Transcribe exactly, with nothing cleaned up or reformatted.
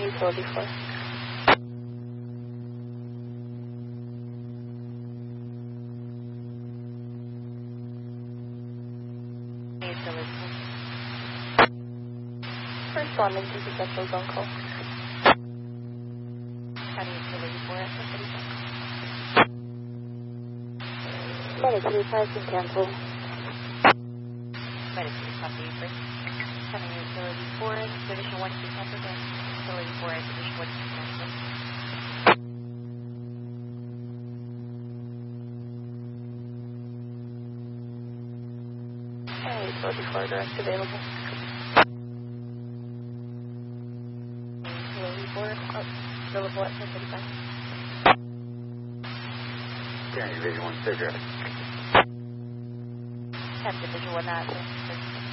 utility four. Utility four. Responding to successful zone call. County Utility four at ten thirty-five. Medic three five can cancel. Medic three, copy you first. County Utility four, Division one can cancel again. Utility four and Division one can cancel. County Utility four, direct available. Utility four, oh, available at ten thirty-five. County Division one, cigarette. ten Division one at